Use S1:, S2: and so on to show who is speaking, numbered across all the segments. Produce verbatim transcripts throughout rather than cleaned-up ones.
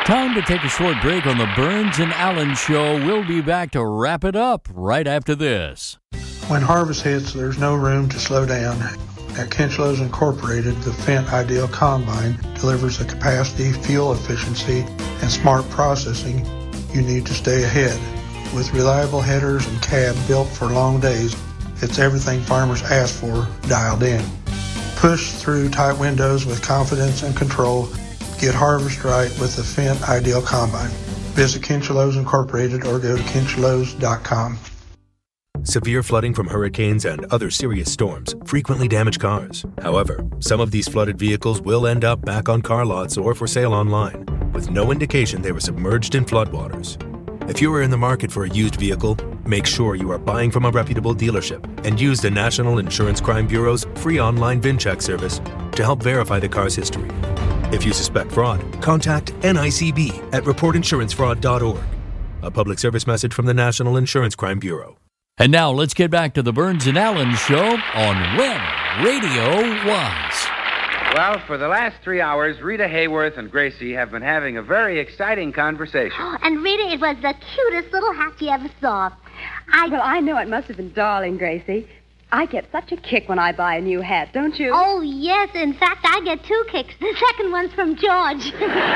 S1: Time to take a short break on the Burns and Allen Show. We'll be back to wrap it up right after this.
S2: When harvest hits, there's no room to slow down. At Kinchlows Incorporated, the Fendt Ideal Combine delivers the capacity, fuel efficiency, and smart processing you need to stay ahead. With reliable headers and cab built for long days, it's everything farmers ask for dialed in. Push through tight windows with confidence and control. Get harvest right with the Fendt Ideal Combine. Visit Kinchlows Incorporated or go to kinchlows dot com.
S3: Severe flooding from hurricanes and other serious storms frequently damage cars. However, some of these flooded vehicles will end up back on car lots or for sale online, with no indication they were submerged in floodwaters. If you are in the market for a used vehicle, make sure you are buying from a reputable dealership and use the National Insurance Crime Bureau's free online VIN check service to help verify the car's history. If you suspect fraud, contact N I C B at report insurance fraud dot org. A public service message from the National Insurance Crime Bureau.
S1: And now let's get back to the Burns and Allen Show on When Radio Was.
S4: Well, for the last three hours, Rita Hayworth and Gracie have been having a very exciting conversation.
S5: Oh, and Rita, it was the cutest little hat you ever saw. I...
S6: Well, I know it must have been darling, Gracie. I get such a kick when I buy a new hat, don't you?
S5: Oh, yes. In fact, I get two kicks. The second one's from George.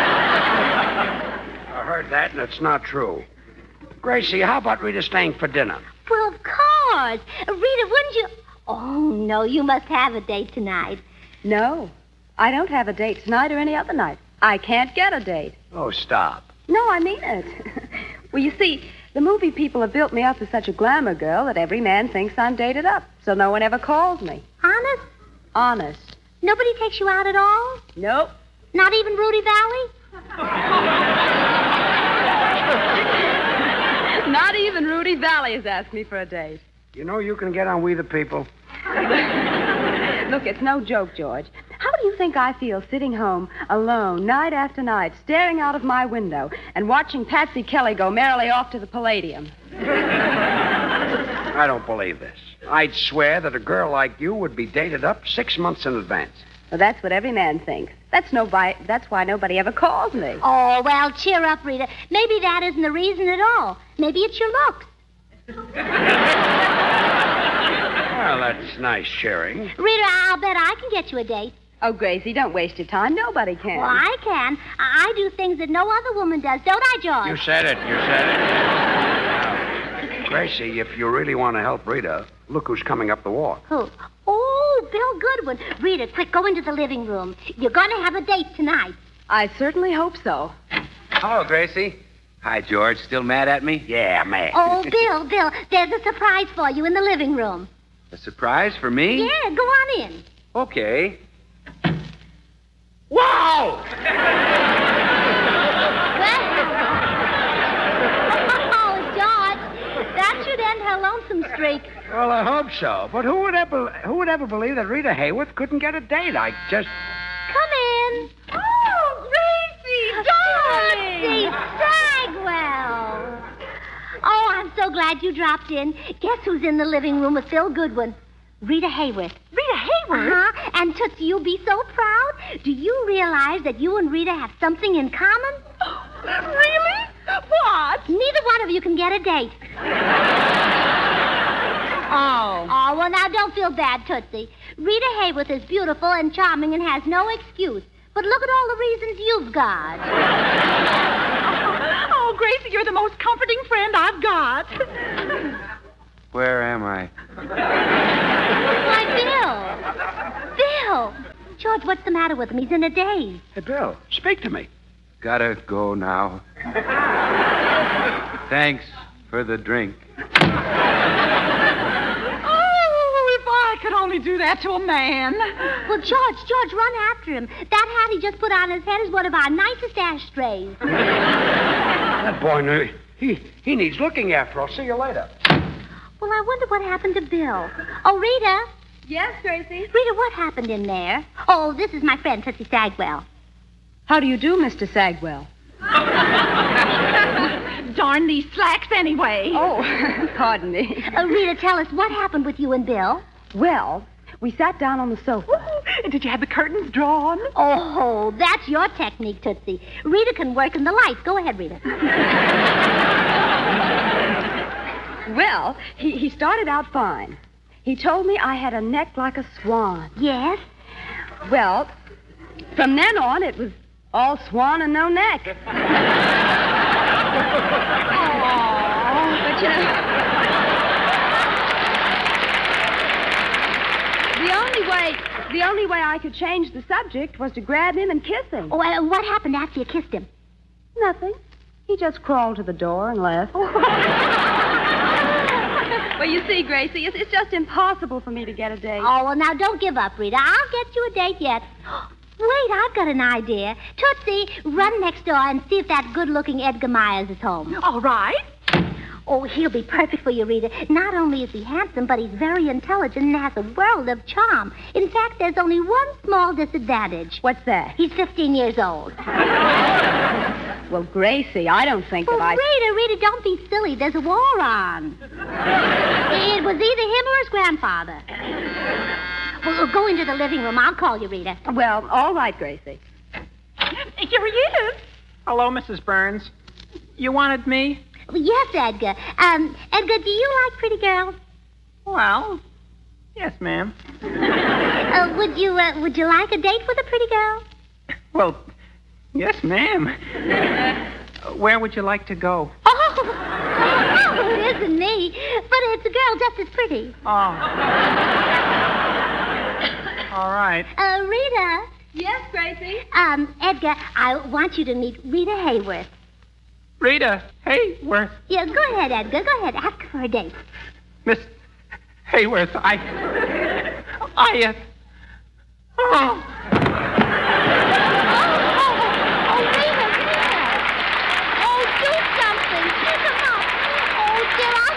S7: I heard that, and it's not true. Gracie, how about Rita staying for dinner?
S5: Well, of course. Rita, wouldn't you... Oh, no, you must have a date tonight.
S6: No, I don't have a date tonight or any other night. I can't get a date.
S7: Oh, stop.
S6: No, I mean it. Well, you see, the movie people have built me up as such a glamour girl that every man thinks I'm dated up, so no one ever calls me.
S5: Honest?
S6: Honest.
S5: Nobody takes you out at all?
S6: Nope.
S5: Not even Rudy Valley?
S6: Not even Rudy Valley has asked me for a date.
S7: You know you can get on We the People.
S6: Look, it's no joke, George. How do you think I feel sitting home alone night after night, staring out of my window and watching Patsy Kelly go merrily off to the Palladium?
S7: I don't believe this. I'd swear that a girl like you would be dated up six months in advance.
S6: Well, that's what every man thinks. That's nobody. That's why nobody ever calls me.
S5: Oh, well, cheer up, Rita. Maybe that isn't the reason at all. Maybe it's your looks.
S7: Well, that's nice sharing.
S5: Rita, I'll bet I can get you a date.
S6: Oh, Gracie, don't waste your time. Nobody can.
S5: Well, I can. I I do things that no other woman does, don't I, George?
S7: You said it. You said it. Now, Gracie, if you really want to help Rita, look who's coming up the walk.
S5: Who? Oh, Bill Goodwin. Rita, quick, go into the living room. You're going to have a date tonight.
S6: I certainly hope so.
S4: Hello, Gracie. Hi, George. Still mad at me?
S7: Yeah, man.
S5: Oh, Bill, Bill, there's a surprise for you in the living room.
S4: A surprise for me?
S5: Yeah, go on in.
S4: Okay.
S7: Wow!
S5: Oh, George, that should end her lonesome streak.
S7: Well, I hope so. But who would ever who would ever believe that Rita Hayworth couldn't get a date? I just...
S5: Come in.
S6: Oh, Gracie,
S5: Dorothy Sagwell. Oh, I'm so glad you dropped in. Guess who's in the living room with Bill Goodwin? Rita Hayworth.
S6: Rita Hayworth?
S5: Uh-huh. And Tootsie, you'll be so proud. Do you realize that you and Rita have something in common?
S6: Really? What?
S5: Neither one of you can get a date.
S6: Oh.
S5: Oh, well, now, don't feel bad, Tootsie. Rita Hayworth is beautiful and charming and has no excuse. But look at all the reasons you've got.
S6: Oh, Gracie, you're the most comforting friend I've got.
S4: Where am I?
S5: Why, Bill. Bill. George, what's the matter with him? He's in a daze.
S7: Hey, Bill, speak to me.
S4: Gotta go now. Thanks for the drink.
S6: Oh, if I could only do that to a man.
S5: Well, George, George, run after him. That hat he just put on his head is one of our nicest ashtrays.
S7: That boy, knew- he, he needs looking after. I'll see you later.
S5: Well, I wonder what happened to Bill. Oh, Rita.
S6: Yes, Gracie?
S5: Rita, what happened in there? Oh, this is my friend, Tootsie Sagwell.
S6: How do you do, Mister Sagwell? Darn these slacks anyway. Oh, pardon me.
S5: Uh, Rita, tell us what happened with you and Bill.
S6: Well, we sat down on the sofa.
S8: Did you have the curtains drawn?
S5: Oh, that's your technique, Tootsie. Rita can work in the lights. Go ahead, Rita.
S6: Well, he, he started out fine. He told me I had a neck like a swan.
S5: Yes?
S6: Well, from then on, it was all swan and no neck. Oh, but you know... The only way, the only way I could change the subject was to grab him and kiss him.
S5: Oh, uh, what happened after you kissed him?
S6: Nothing. He just crawled to the door and left. Well, you see, Gracie, it's, it's just impossible for me to get a date.
S5: Oh, well, now don't give up, Rita. I'll get you a date yet. Wait, I've got an idea. Tootsie, run next door and see if that good-looking Edgar Myers is home.
S8: All right.
S5: Oh, he'll be perfect for you, Rita. Not only is he handsome, but he's very intelligent and has a world of charm. In fact, there's only one small disadvantage.
S6: What's that?
S5: He's fifteen years old.
S6: Well, Gracie, I don't think
S5: well,
S6: that I...
S5: Rita, Rita, don't be silly. There's a war on. It was either him or his grandfather. Well, go into the living room. I'll call you, Rita.
S6: Well, all right, Gracie.
S8: Here he is.
S9: Hello, Missus Burns. You wanted me?
S5: Yes, Edgar. Um, Edgar, do you like pretty girls?
S9: Well, yes, ma'am.
S5: Uh, would you, uh, would you like a date with a pretty girl?
S9: Well, yes, ma'am. Uh, where would you like to go?
S5: Oh, oh, it isn't me, but it's a girl just as pretty.
S9: Oh. All right.
S5: Uh, Rita.
S6: Yes, Gracie?
S5: Um, Edgar, I want you to meet Rita Hayworth.
S9: Rita Hayworth.
S5: Yeah, go ahead, Edgar. Go ahead. Ask her for a date.
S9: Miss Hayworth, I... I, uh... Oh.
S5: Oh, oh, oh, Rita, Rita. Oh, do something. Pick him up. Oh, dear,